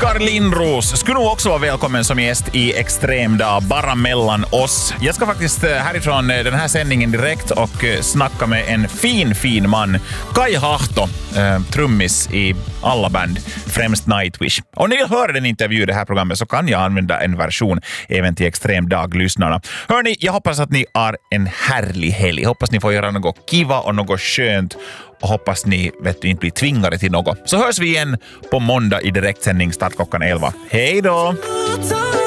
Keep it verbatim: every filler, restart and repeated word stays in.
Oskar Lindros skulle nog också vara välkommen som gäst i Extremdag, bara mellan oss. Jag ska faktiskt härifrån den här sändningen direkt och snacka med en fin, fin man. Kai Hahto, eh, trummis i alla band, främst Nightwish. Om ni vill höra den intervju i det här programmet så kan jag använda en version även till Extremdag-lyssnarna. Hörni, jag hoppas att ni har en härlig helg. Hoppas ni får göra något kiva och något skönt. Och hoppas ni vet du, inte blir tvingade till något. Så hörs vi igen på måndag i direktsändning start klockan elva. Hej då!